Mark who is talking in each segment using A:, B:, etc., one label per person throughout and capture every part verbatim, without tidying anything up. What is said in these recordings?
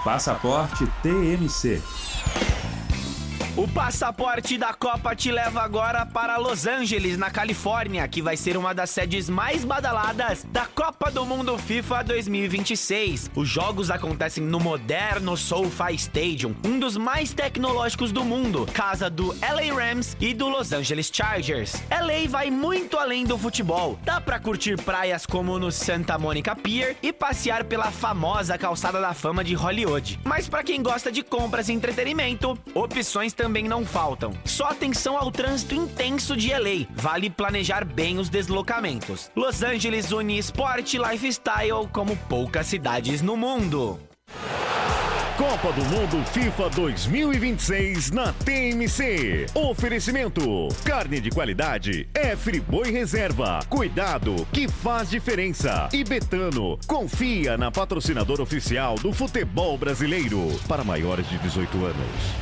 A: Passaporte T M C.
B: O passaporte da Copa te leva agora para Los Angeles, na Califórnia, que vai ser uma das sedes mais badaladas da Copa do Mundo FIFA dois mil e vinte e seis. Os jogos acontecem no moderno SoFi Stadium, um dos mais tecnológicos do mundo, casa do L A Rams e do Los Angeles Chargers. L A vai muito além do futebol. Dá pra curtir praias como no Santa Monica Pier e passear pela famosa calçada da fama de Hollywood. Mas pra quem gosta de compras e entretenimento, opções também também não faltam. Só atenção ao trânsito intenso de L A. Vale planejar bem os deslocamentos. Los Angeles une esporte e lifestyle como poucas cidades no mundo.
C: Copa do Mundo FIFA dois mil e vinte e seis na T M C. Oferecimento: carne de qualidade é Friboi Reserva. Cuidado que faz diferença. E Betano, confia na patrocinadora oficial do futebol brasileiro. Para maiores de dezoito anos.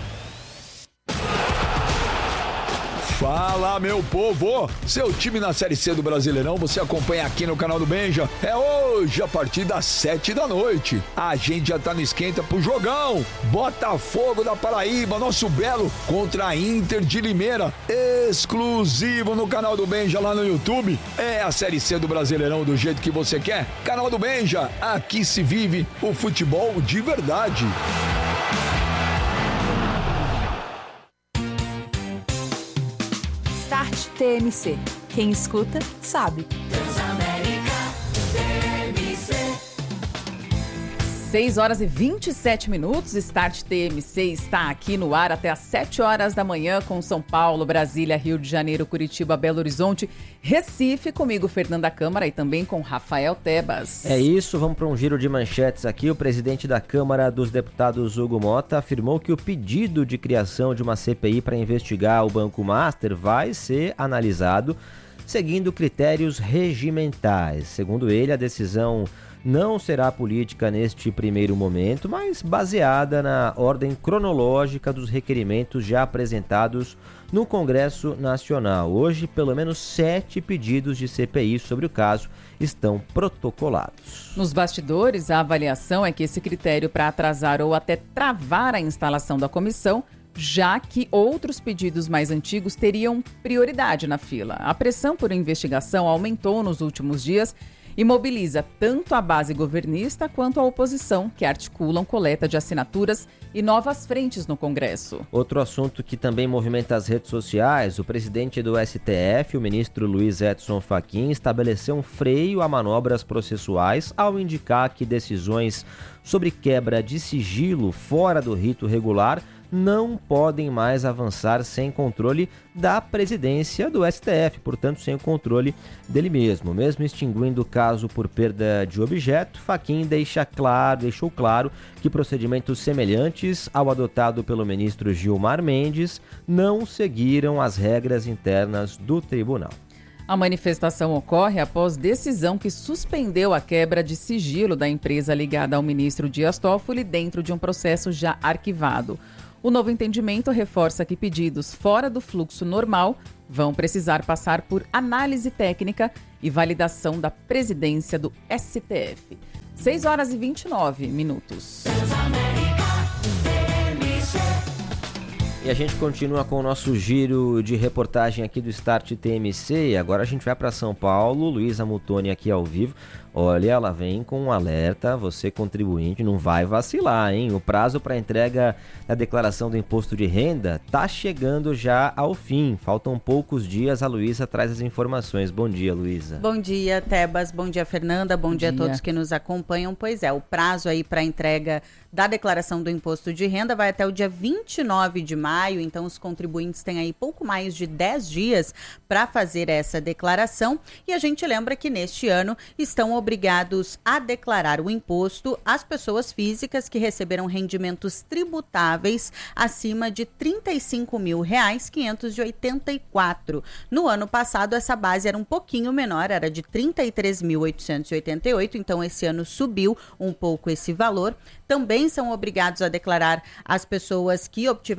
D: Fala, meu povo! Seu time na Série C do Brasileirão você acompanha aqui no canal do Benja. É hoje, a partir das sete da noite. A gente já tá no esquenta pro jogão. Botafogo da Paraíba, nosso belo, contra a Inter de Limeira. Exclusivo no canal do Benja lá no YouTube. É a Série C do Brasileirão do jeito que você quer. Canal do Benja, aqui se vive o futebol de verdade.
E: Start T M C. Quem escuta, sabe.
F: seis horas e vinte e sete minutos, Start T M C está aqui no ar até às sete horas da manhã com São Paulo, Brasília, Rio de Janeiro, Curitiba, Belo Horizonte, Recife, comigo Fernanda Câmara e também com Rafael Tebas.
G: É isso, vamos para um giro de manchetes aqui. O presidente da Câmara dos Deputados, Hugo Mota, afirmou que o pedido de criação de uma C P I para investigar o Banco Master vai ser analisado seguindo critérios regimentais. Segundo ele, a decisão não será política neste primeiro momento, mas baseada na ordem cronológica dos requerimentos já apresentados no Congresso Nacional. Hoje, pelo menos sete pedidos de C P I sobre o caso estão protocolados.
F: Nos bastidores, a avaliação é que esse critério para atrasar ou até travar a instalação da comissão, já que outros pedidos mais antigos teriam prioridade na fila. A pressão por investigação aumentou nos últimos dias e mobiliza tanto a base governista quanto a oposição, que articulam coleta de assinaturas e novas frentes no Congresso.
G: Outro assunto que também movimenta as redes sociais: o presidente do S T F, o ministro Luiz Edson Fachin, estabeleceu um freio a manobras processuais ao indicar que decisões sobre quebra de sigilo fora do rito regular não podem mais avançar sem controle da presidência do S T F, portanto sem o controle dele mesmo. Mesmo extinguindo o caso por perda de objeto, Fachin deixa claro, deixou claro que procedimentos semelhantes ao adotado pelo ministro Gilmar Mendes não seguiram as regras internas do tribunal.
F: A manifestação ocorre após decisão que suspendeu a quebra de sigilo da empresa ligada ao ministro Dias Toffoli dentro de um processo já arquivado. O novo entendimento reforça que pedidos fora do fluxo normal vão precisar passar por análise técnica e validação da presidência do S T F. seis horas e vinte e nove minutos.
G: E a gente continua com o nosso giro de reportagem aqui do Start T M C. E agora a gente vai para São Paulo. Luísa Mutoni aqui ao vivo. Olha, ela vem com um alerta, você contribuinte não vai vacilar, hein? O prazo para entrega da declaração do imposto de renda tá chegando já ao fim. Faltam poucos dias, a Luísa traz as informações. Bom dia, Luísa.
H: Bom dia, Tebas. Bom dia, Fernanda. Bom, Bom dia a todos que nos acompanham. Pois é, o prazo aí para entrega da declaração do imposto de renda vai até o dia vinte e nove de maio, então os contribuintes têm aí pouco mais de dez dias para fazer essa declaração. E a gente lembra que neste ano estão obrigados a declarar o imposto as pessoas físicas que receberam rendimentos tributáveis acima de trinta e cinco mil reais, quinhentos e oitenta e quatro. No ano passado, essa base era um pouquinho menor, era de trinta e três mil oitocentos e oitenta e oito, então esse ano subiu um pouco esse valor. Também são obrigados a declarar as pessoas que obtiveram uma receita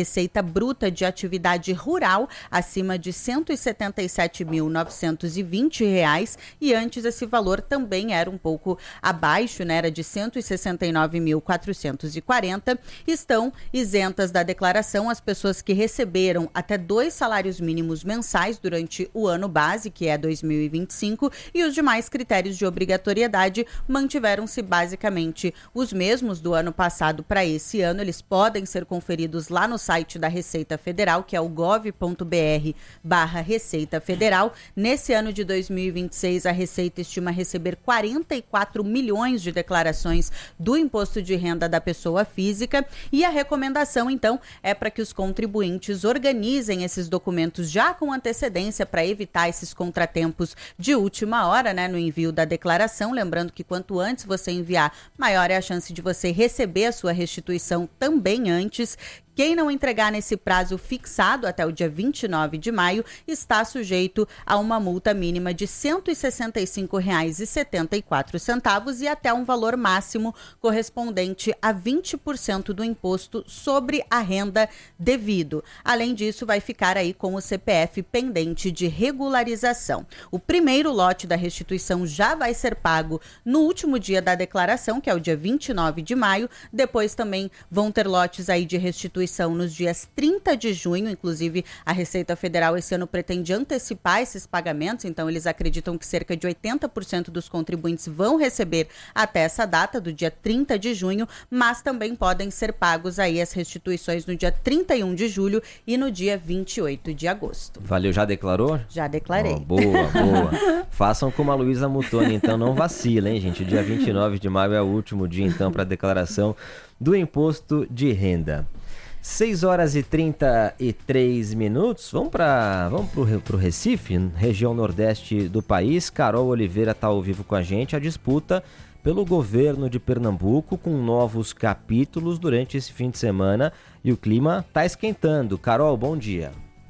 H: receita bruta de atividade rural acima de cento e setenta e sete mil novecentos e vinte reais, e antes esse valor também era um pouco abaixo, né? Era de cento e sessenta e nove mil quatrocentos e quarenta. Estão isentas da declaração as pessoas que receberam até dois salários mínimos mensais durante o ano base, que é dois mil e vinte e cinco, e os demais critérios de obrigatoriedade mantiveram-se basicamente os mesmos do ano passado para esse ano. Eles podem ser conferidos lá no site da Receita Federal, que é o gov ponto br barra Receita Federal. Nesse ano de dois mil e vinte e seis, a Receita estima receber quarenta e quatro milhões de declarações do imposto de renda da pessoa física, e a recomendação, então, é para que os contribuintes organizem esses documentos já com antecedência para evitar esses contratempos de última hora, né, no envio da declaração. Lembrando que quanto antes você enviar, maior é a chance de você receber a sua restituição também antes. Quem não entregar nesse prazo fixado até o dia vinte e nove de maio está sujeito a uma multa mínima de cento e sessenta e cinco reais e setenta e quatro centavos e até um valor máximo correspondente a vinte por cento do imposto sobre a renda devido. Além disso, vai ficar aí com o C P F pendente de regularização. O primeiro lote da restituição já vai ser pago no último dia da declaração, que é o dia vinte e nove de maio. Depois também vão ter lotes aí de restituição nos dias trinta de junho, inclusive a Receita Federal esse ano pretende antecipar esses pagamentos, então eles acreditam que cerca de oitenta por cento dos contribuintes vão receber até essa data, do dia trinta de junho, mas também podem ser pagos aí as restituições no dia trinta e um de julho e no dia vinte e oito de agosto.
G: Valeu, já declarou?
H: Já declarei.
G: Oh, boa, boa. Façam como a Luísa Mutoni, então não vacila, hein, gente? O dia vinte e nove de maio é o último dia, então, para a declaração do imposto de renda. seis horas e trinta e três minutos, vamos para vamos pro, Recife, região nordeste do país. Carol Oliveira está ao vivo com a gente. A disputa pelo governo de Pernambuco com novos capítulos durante esse fim de semana e o clima está esquentando. Carol, bom dia.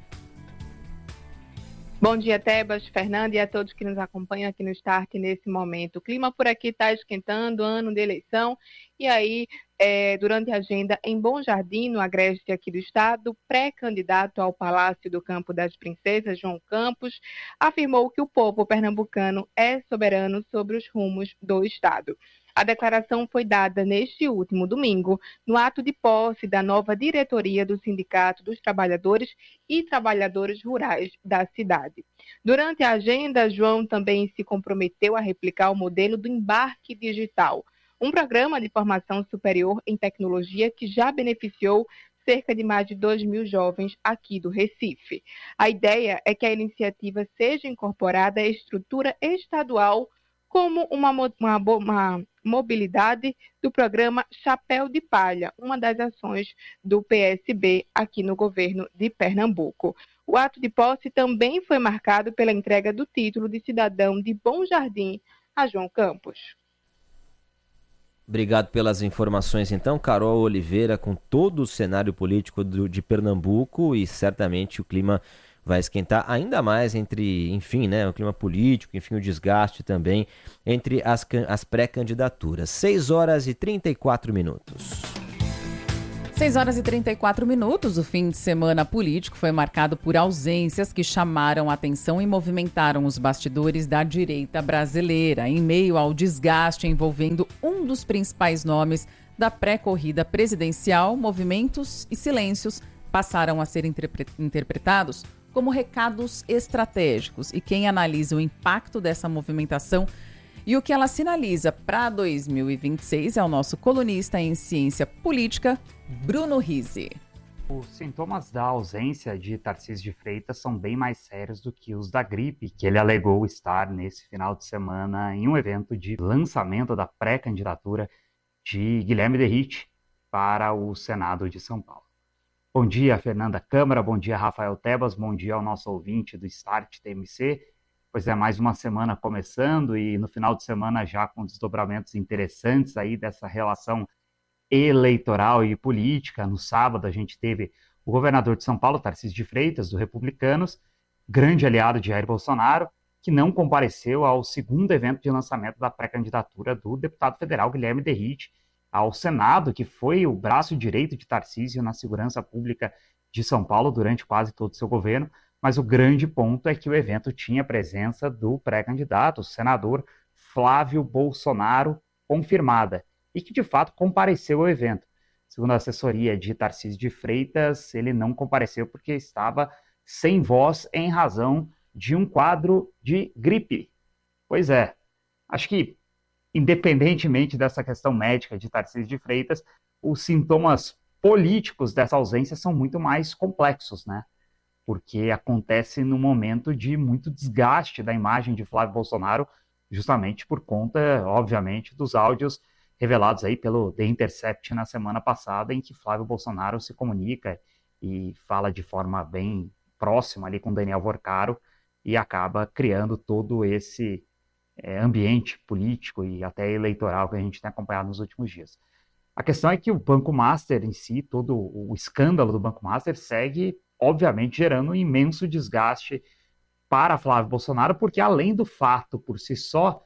I: Bom dia, Tebas, Fernanda e a todos que nos acompanham aqui no Start nesse momento. O clima por aqui está esquentando, ano de eleição, e aí, é, durante a agenda em Bom Jardim, no agreste aqui do estado, pré-candidato ao Palácio do Campo das Princesas, João Campos, afirmou que o povo pernambucano é soberano sobre os rumos do estado. A declaração foi dada neste último domingo, no ato de posse da nova diretoria do Sindicato dos Trabalhadores e Trabalhadoras Rurais da cidade. Durante a agenda, João também se comprometeu a replicar o modelo do embarque digital, um programa de formação superior em tecnologia que já beneficiou cerca de mais de dois mil jovens aqui do Recife. A ideia é que a iniciativa seja incorporada à estrutura estadual como uma, uma, uma mobilidade do programa Chapéu de Palha, uma das ações do P S B aqui no governo de Pernambuco. O ato de posse também foi marcado pela entrega do título de cidadão de Bom Jardim a João Campos.
G: Obrigado pelas informações, então, Carol Oliveira, com todo o cenário político do, de Pernambuco, e certamente o clima vai esquentar ainda mais entre, enfim, né, o clima político, enfim, o desgaste também entre as, as pré-candidaturas. seis horas e trinta e quatro minutos.
F: seis horas e trinta e quatro minutos, o fim de semana político foi marcado por ausências que chamaram a atenção e movimentaram os bastidores da direita brasileira, em meio ao desgaste envolvendo um dos principais nomes da pré-corrida presidencial. Movimentos e silêncios passaram a ser interpre- interpretados como recados estratégicos, e quem analisa o impacto dessa movimentação e o que ela sinaliza para dois mil e vinte e seis é o nosso colunista em ciência política, Bruno Rizzi.
J: Os sintomas da ausência de Tarcísio de Freitas são bem mais sérios do que os da gripe, que ele alegou estar nesse final de semana em um evento de lançamento da pré-candidatura de Guilherme Derrite para o Senado de São Paulo. Bom dia, Fernanda Câmara, bom dia, Rafael Tebas, bom dia ao nosso ouvinte do Start T M C. Pois é, mais uma semana começando e no final de semana já com desdobramentos interessantes aí dessa relação eleitoral e política. No sábado a gente teve o governador de São Paulo, Tarcísio de Freitas, do Republicanos, grande aliado de Jair Bolsonaro, que não compareceu ao segundo evento de lançamento da pré-candidatura do deputado federal Guilherme Derrite, ao Senado, que foi o braço direito de Tarcísio na segurança pública de São Paulo durante quase todo o seu governo, mas o grande ponto é que o evento tinha a presença do pré-candidato, o senador Flávio Bolsonaro, confirmada, e que de fato compareceu ao evento. Segundo a assessoria de Tarcísio de Freitas, ele não compareceu porque estava sem voz em razão de um quadro de gripe. Pois é, acho que, independentemente dessa questão médica de Tarcísio de Freitas, os sintomas políticos dessa ausência são muito mais complexos, né? Porque acontece no momento de muito desgaste da imagem de Flávio Bolsonaro, justamente por conta, obviamente, dos áudios revelados aí pelo The Intercept na semana passada, em que Flávio Bolsonaro se comunica e fala de forma bem próxima ali com Daniel Vorcaro e acaba criando todo esse é, ambiente político e até eleitoral que a gente tem acompanhado nos últimos dias. A questão é que o Banco Master em si, todo o escândalo do Banco Master segue, obviamente, gerando um imenso desgaste para Flávio Bolsonaro, porque além do fato por si só,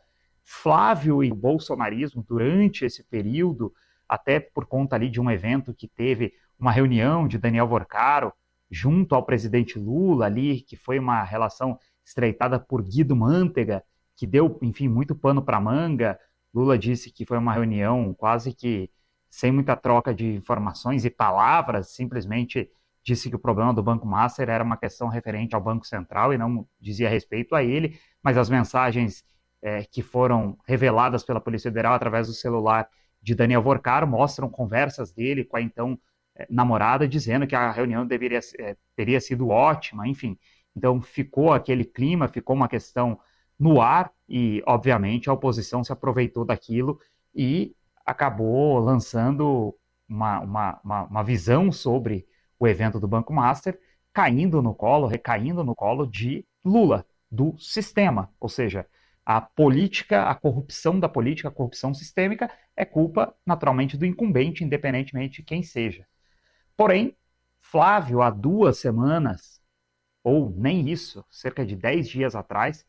J: Flávio e o bolsonarismo, durante esse período, até por conta ali de um evento que teve uma reunião de Daniel Vorcaro junto ao presidente Lula ali, que foi uma relação estreitada por Guido Mantega, que deu, enfim, muito pano para manga. Lula disse que foi uma reunião quase que sem muita troca de informações e palavras, simplesmente disse que o problema do Banco Master era uma questão referente ao Banco Central e não dizia respeito a ele, mas as mensagens é, que foram reveladas pela Polícia Federal através do celular de Daniel Vorcaro mostram conversas dele com a então é, namorada, dizendo que a reunião deveria, é, teria sido ótima, enfim. Então ficou aquele clima, ficou uma questão no ar e, obviamente, a oposição se aproveitou daquilo e acabou lançando uma, uma, uma, uma visão sobre o evento do Banco Master, caindo no colo, recaindo no colo de Lula, do sistema. Ou seja, a política, a corrupção da política, a corrupção sistêmica é culpa, naturalmente, do incumbente, independentemente de quem seja. Porém, Flávio, há duas semanas, ou nem isso, cerca de dez dias atrás,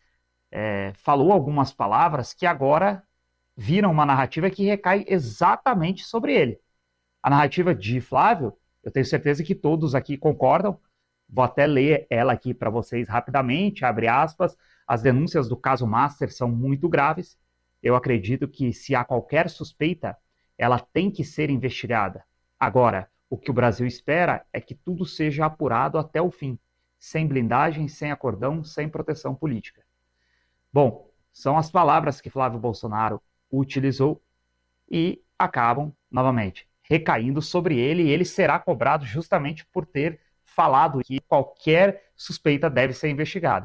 J: é, falou algumas palavras que agora viram uma narrativa que recai exatamente sobre ele. A narrativa de Flávio, eu tenho certeza que todos aqui concordam, vou até ler ela aqui para vocês rapidamente, abre aspas, as denúncias do caso Master são muito graves, eu acredito que se há qualquer suspeita, ela tem que ser investigada. Agora, o que o Brasil espera é que tudo seja apurado até o fim, sem blindagem, sem acordão, sem proteção política. Bom, são as palavras que Flávio Bolsonaro utilizou e acabam, novamente, recaindo sobre ele, e ele será cobrado justamente por ter falado que qualquer suspeita deve ser investigada.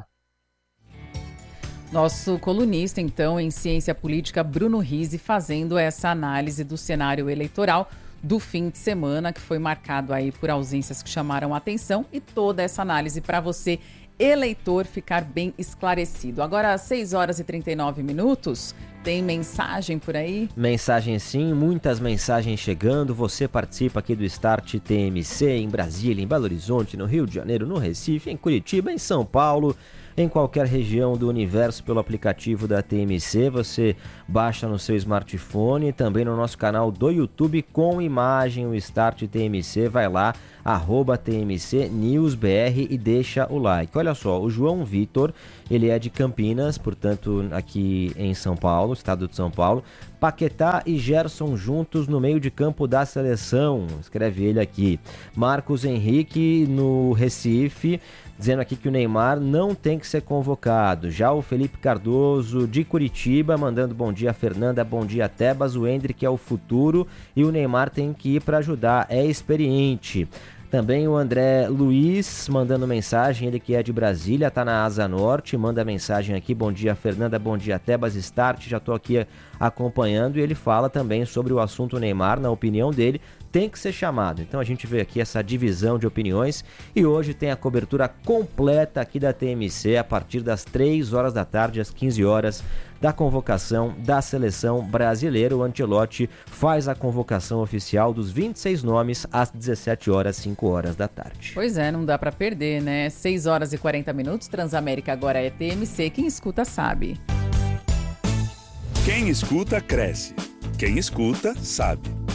F: Nosso colunista, então, em ciência política, Bruno Rizzi, fazendo essa análise do cenário eleitoral do fim de semana, que foi marcado aí por ausências que chamaram a atenção, e toda essa análise para você, eleitor, ficar bem esclarecido. Agora, às seis horas e trinta e nove minutos, tem mensagem por aí?
G: Mensagem sim, muitas mensagens chegando. Você participa aqui do Start T M C em Brasília, em Belo Horizonte, no Rio de Janeiro, no Recife, em Curitiba, em São Paulo, em qualquer região do universo pelo aplicativo da T M C. Você baixa no seu smartphone, também no nosso canal do YouTube com imagem, o Start T M C, vai lá, arroba T M C News B R e deixa o like. Olha só, o João Vitor, ele é de Campinas, portanto aqui em São Paulo, estado de São Paulo. Paquetá e Gerson juntos no meio de campo da seleção, escreve ele aqui. Marcos Henrique no Recife, dizendo aqui que o Neymar não tem que ser convocado. Já o Felipe Cardoso de Curitiba, mandando bom dia Fernanda, bom dia Tebas, o Hendrick é o futuro e o Neymar tem que ir para ajudar, é experiente. Também o André Luiz mandando mensagem, ele que é de Brasília, tá na Asa Norte, manda mensagem aqui, bom dia Fernanda, bom dia Tebas, Start, já tô aqui acompanhando, e ele fala também sobre o assunto Neymar, na opinião dele, tem que ser chamado. Então a gente vê aqui essa divisão de opiniões e hoje tem a cobertura completa aqui da T M C a partir das três horas da tarde às quinze horas da convocação da seleção brasileira. O Ancelotti faz a convocação oficial dos vinte e seis nomes às dezessete horas, cinco horas da tarde.
F: Pois é, não dá pra perder, né? seis horas e quarenta minutos, Transamérica agora é T M C, quem escuta sabe.
A: Quem escuta cresce, quem escuta sabe.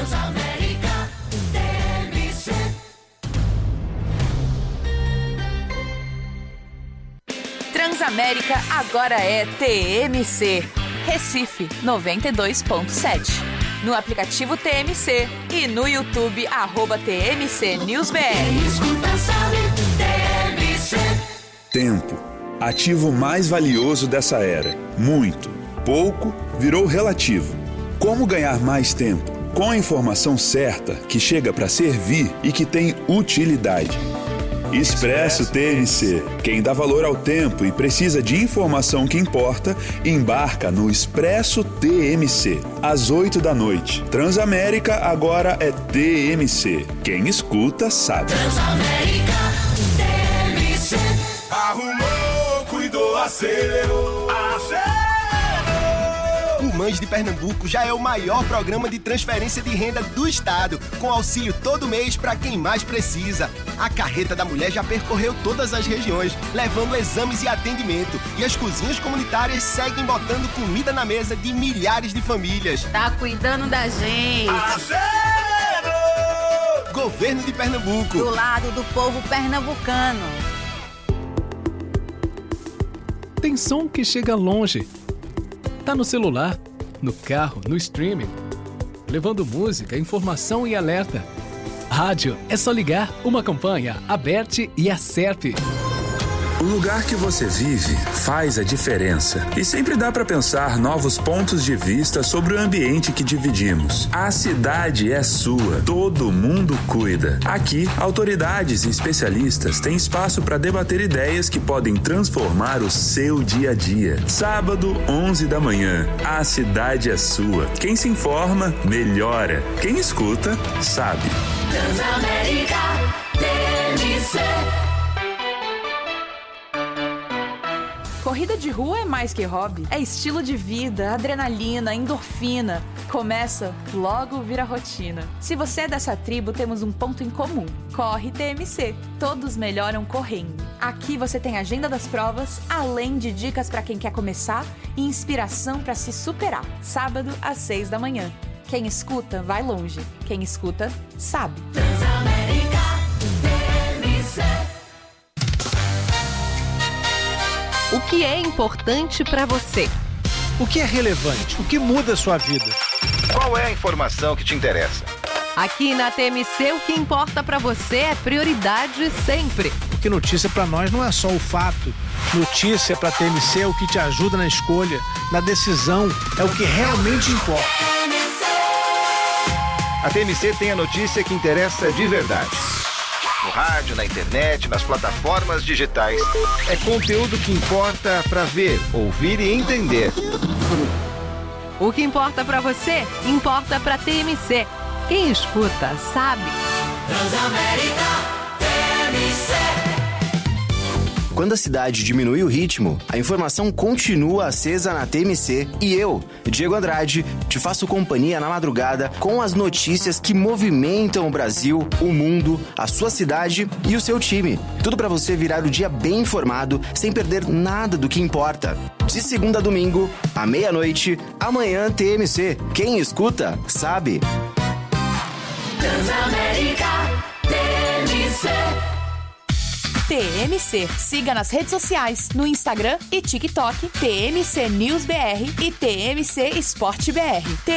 K: Transamérica T M C.
E: Transamérica agora é T M C. Recife noventa e dois ponto sete. No aplicativo T M C e no YouTube, arroba T M C News B R.
K: Quem escuta sabe, T M C.
A: Tempo. Ativo mais valioso dessa era. Muito, pouco, virou relativo. Como ganhar mais tempo? Com a informação certa, que chega para servir e que tem utilidade. Expresso T M C. Quem dá valor ao tempo e precisa de informação que importa, embarca no Expresso T M C. Às oito da noite. Transamérica agora é T M C. Quem escuta sabe.
K: Transamérica T M C.
L: Arrumou, cuidou, acelerou, acelerou.
M: O Mães de Pernambuco já é o maior programa de transferência de renda do estado, com auxílio todo mês para quem mais precisa. A Carreta da Mulher já percorreu todas as regiões, levando exames e atendimento. E as cozinhas comunitárias seguem botando comida na mesa de milhares de famílias.
H: Tá cuidando da gente.
M: Acelerou! Governo de Pernambuco.
H: Do lado do povo pernambucano.
N: Tem som que chega longe. Tá no celular, no carro, no streaming. Levando música, informação e alerta. Rádio é só ligar uma campanha, aberte e acerte.
A: O lugar que você vive faz a diferença. E sempre dá para pensar novos pontos de vista sobre o ambiente que dividimos. A cidade é sua, todo mundo cuida. Aqui, autoridades e especialistas têm espaço para debater ideias que podem transformar o seu dia a dia. Sábado, onze da manhã. A cidade é sua. Quem se informa, melhora. Quem escuta, sabe.
K: Transamérica T M C.
E: Corrida de rua é mais que hobby. É estilo de vida, adrenalina, endorfina. Começa, logo vira rotina. Se você é dessa tribo, temos um ponto em comum. Corre T M C. Todos melhoram correndo. Aqui você tem a agenda das provas, além de dicas para quem quer começar e inspiração para se superar. Sábado, às seis da manhã. Quem escuta, vai longe. Quem escuta, sabe.
K: Transamérica T M C.
O: O que é importante para você?
P: O que é relevante? O que muda a sua vida?
Q: Qual é a informação que te interessa?
O: Aqui na T M C, o que importa para você é prioridade sempre.
P: Porque notícia para nós não é só o fato. Notícia para a T M C é o que te ajuda na escolha, na decisão, é o que realmente importa.
Q: A T M C tem a notícia que interessa de verdade. No rádio, na internet, nas plataformas digitais. É conteúdo que importa para ver, ouvir e entender.
O: O que importa para você, importa para T M C. Quem escuta, sabe.
K: Transamérica T M C.
R: Quando a cidade diminui o ritmo, a informação continua acesa na T M C e eu, Diego Andrade, te faço companhia na madrugada com as notícias que movimentam o Brasil, o mundo, a sua cidade e o seu time. Tudo para você virar o dia bem informado, sem perder nada do que importa. De segunda a domingo, à meia-noite, amanhã T M C. Quem escuta, sabe.
K: Transamérica T M C.
E: T M C. Siga nas redes sociais, no Instagram e TikTok, T M C News B R e T M C Esporte B R.